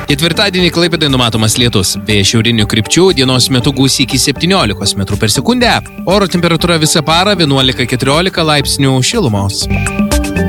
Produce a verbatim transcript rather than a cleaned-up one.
Ketvirtadienį Klaipėdai numatomas lietus. Vėjas šiaurinių krypčių, dienos metu gūsiai iki septyniolikos metrų per sekundę. Oro temperatūra visą parą vienuolika keturiolika laipsnių šilumos.